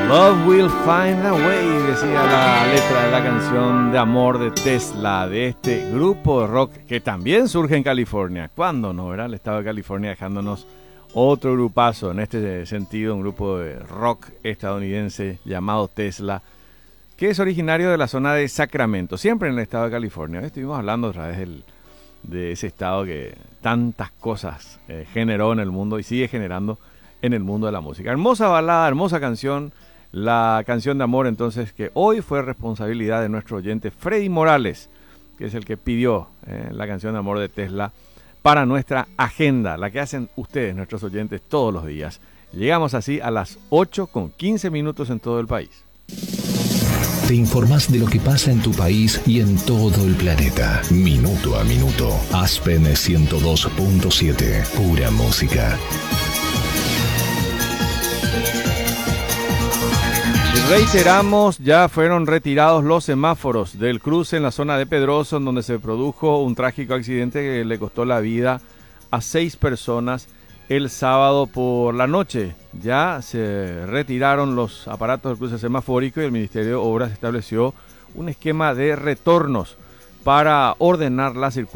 Love Will Find a Way, decía la letra de la canción de amor de Tesla, de este grupo de rock que también surge en California. ¿Cuándo no, verdad? El estado de California dejándonos otro grupazo, en este sentido, un grupo de rock estadounidense llamado Tesla, que es originario de la zona de Sacramento, siempre en el estado de California. Estuvimos hablando a través de ese estado que tantas cosas generó en el mundo y sigue generando en el mundo de la música. Hermosa balada, hermosa canción. La canción de amor, entonces, que hoy fue responsabilidad de nuestro oyente Freddy Morales, que es el que pidió la canción de amor de Tesla para nuestra agenda, la que hacen ustedes, nuestros oyentes, todos los días. Llegamos así a las 8:15 en todo el país. Te informás de lo que pasa en tu país y en todo el planeta. Minuto a minuto. Aspen 102.7. Pura música. Reiteramos, ya fueron retirados los semáforos del cruce en la zona de Pedroso, en donde se produjo un trágico accidente que le costó la vida a 6 personas el sábado por la noche. Ya se retiraron los aparatos del cruce semafórico y el Ministerio de Obras estableció un esquema de retornos para ordenar la circulación